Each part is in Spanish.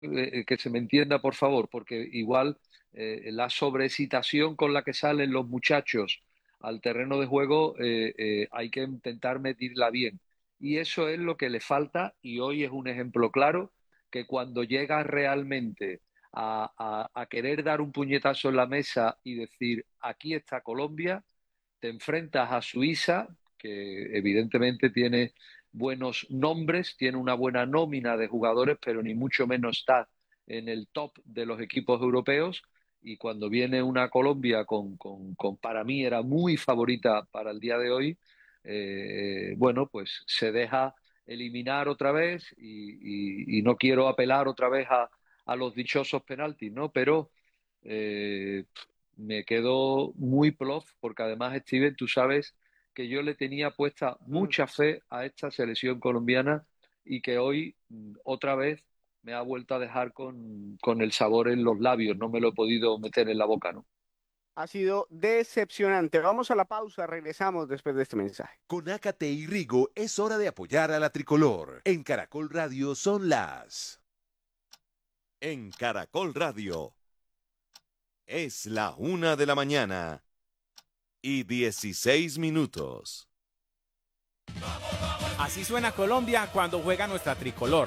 que se me entienda, por favor, porque igual la sobreexcitación con la que salen los muchachos al terreno de juego hay que intentar medirla bien. Y eso es lo que le falta y hoy es un ejemplo claro que cuando llega realmente a querer dar un puñetazo en la mesa y decir, aquí está Colombia, te enfrentas a Suiza, que evidentemente tiene buenos nombres, tiene una buena nómina de jugadores, pero ni mucho menos está en el top de los equipos europeos. Y cuando viene una Colombia para mí era muy favorita para el día de hoy, bueno, pues se deja eliminar otra vez y no quiero apelar otra vez a los dichosos penaltis, ¿no? Pero eh, me quedo muy plof porque además, Steven, tú sabes que yo le tenía puesta Mm. mucha fe a esta selección colombiana y que hoy otra vez me ha vuelto a dejar con el sabor en los labios, no me lo he podido meter en la boca, ¿no? Ha sido decepcionante. Vamos a la pausa, regresamos después de este mensaje. Con Ácate y Rigo es hora de apoyar a la tricolor. En Caracol Radio son las... En Caracol Radio es la 1:16 Así suena Colombia cuando juega nuestra tricolor.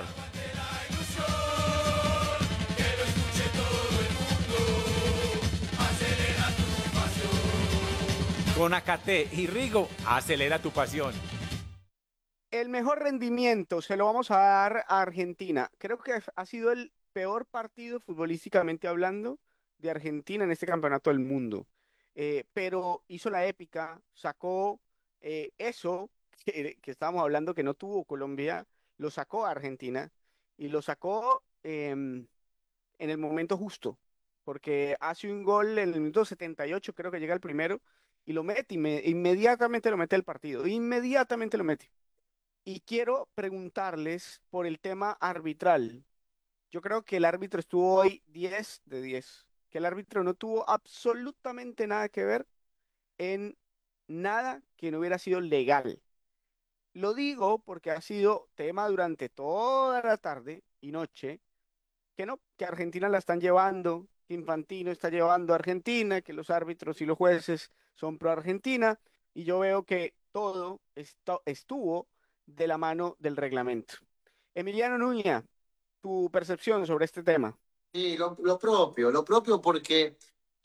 Con Acate y Rigo, acelera tu pasión. El mejor rendimiento se lo vamos a dar a Argentina. Creo que ha sido el peor partido futbolísticamente hablando de Argentina en este campeonato del mundo. Pero hizo la épica, sacó eso que estábamos hablando que no tuvo Colombia, lo sacó a Argentina y lo sacó en el momento justo, porque hace un gol en el minuto 78, creo que llega el primero, y lo mete, inmediatamente lo mete el partido, inmediatamente lo mete. Y quiero preguntarles por el tema arbitral. Yo creo que el árbitro estuvo hoy 10 de 10, que el árbitro no tuvo absolutamente nada que ver en nada que no hubiera sido legal. Lo digo porque ha sido tema durante toda la tarde y noche, que no, que Argentina la están llevando, que Infantino está llevando a Argentina, que los árbitros y los jueces son pro Argentina, y yo veo que todo esto estuvo de la mano del reglamento. Emiliano Nuña, tu percepción sobre este tema. Sí, lo propio porque,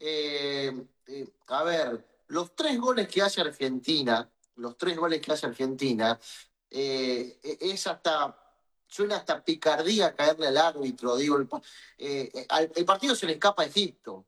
a ver, los tres goles que hace Argentina, los tres goles que hace Argentina, es hasta, suena hasta picardía caerle al árbitro, digo, el partido se le escapa a Egipto,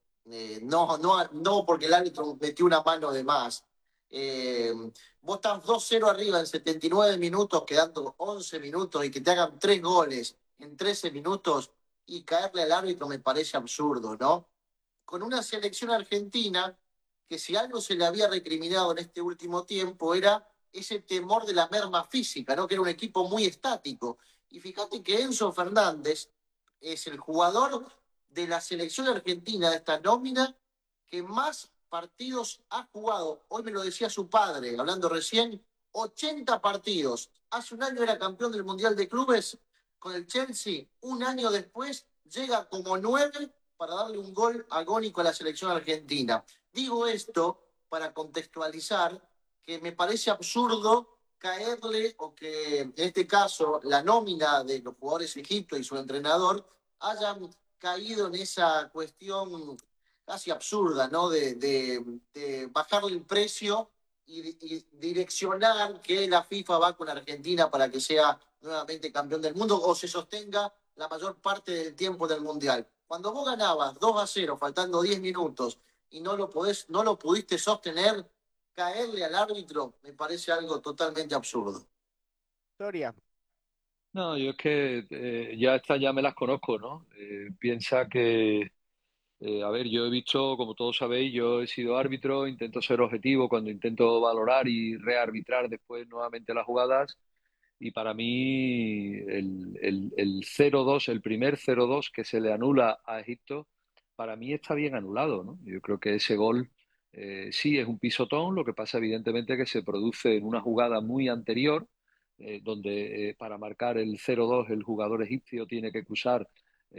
no porque el árbitro metió una mano de más. Eh, Vos estás 2-0 arriba en 79 minutos, quedando 11 minutos, y que te hagan tres goles en 13 minutos y caerle al árbitro me parece absurdo, ¿no? Con una selección argentina que si algo se le había recriminado en este último tiempo era ese temor de la merma física, ¿no? Que era un equipo muy estático. Y fíjate que Enzo Fernández es el jugador de la selección argentina, de esta nómina, que más partidos ha jugado. Hoy me lo decía su padre, hablando recién, 80 partidos. Hace un año era campeón del Mundial de Clubes con el Chelsea, un año después llega como nueve para darle un gol agónico a la selección argentina. Digo esto para contextualizar que me parece absurdo caerle o que en este caso la nómina de los jugadores de Egipto y su entrenador hayan caído en esa cuestión casi absurda, ¿no? De bajarle el precio y direccionar que la FIFA va con Argentina para que sea nuevamente campeón del mundo o se sostenga la mayor parte del tiempo del Mundial. Cuando vos ganabas 2-0, faltando 10 minutos, y no lo pudiste sostener, caerle al árbitro me parece algo totalmente absurdo. Historia. No, yo es que ya estas ya me las conozco, ¿no? Piensa que a ver, yo he visto, como todos sabéis, yo he sido árbitro, intento ser objetivo cuando intento valorar y rearbitrar después nuevamente las jugadas. Y para mí el 0-2, el primer 0-2 que se le anula a Egipto, para mí está bien anulado, ¿no? Yo creo que ese gol sí es un pisotón, lo que pasa evidentemente que se produce en una jugada muy anterior, donde para marcar el 0-2 el jugador egipcio tiene que cruzar